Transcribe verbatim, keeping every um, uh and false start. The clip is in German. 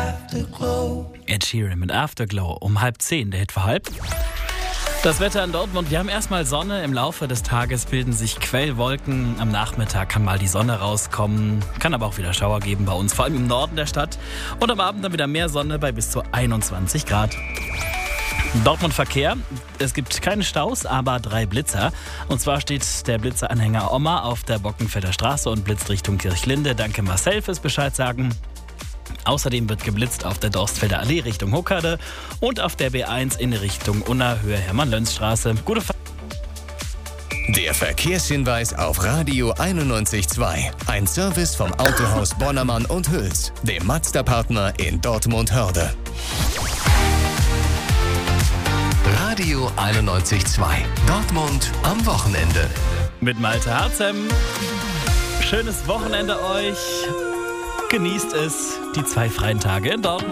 Ed Sheeran mit Afterglow um halb zehn, der Hit für halb. Das Wetter in Dortmund, wir haben erstmal Sonne, im Laufe des Tages bilden sich Quellwolken, am Nachmittag kann mal die Sonne rauskommen, kann aber auch wieder Schauer geben bei uns, vor allem im Norden der Stadt und am Abend dann wieder mehr Sonne bei bis zu einundzwanzig Grad. Dortmund Verkehr, es gibt keine Staus, aber drei Blitzer. Und zwar steht der Blitzeranhänger Oma auf der Bockenfelder Straße und blitzt Richtung Kirchlinde. Danke Marcel fürs Bescheid sagen. Außerdem wird geblitzt auf der Dorstfelder Allee Richtung Huckade und auf der B eins in Richtung Unna, Höhe Hermann-Löns-Straße. Gute Fahrt. Der Verkehrshinweis auf Radio einundneunzig Komma zwei. Ein Service vom Autohaus Bonnermann und Hüls, dem Mazda-Partner in Dortmund-Hörde. Radio einundneunzig Komma zwei. Dortmund am Wochenende. Mit Malte Harzem. Schönes Wochenende euch. Genießt es, die zwei freien Tage in Dortmund.